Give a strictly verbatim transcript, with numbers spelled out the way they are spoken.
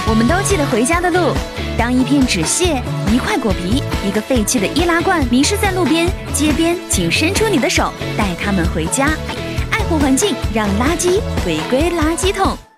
我们都记得回家的路。当一片纸屑、一块果皮、一个废弃的易拉罐迷失在路边、街边，请伸出你的手，带他们回家。爱护环境，让垃圾回归垃圾桶。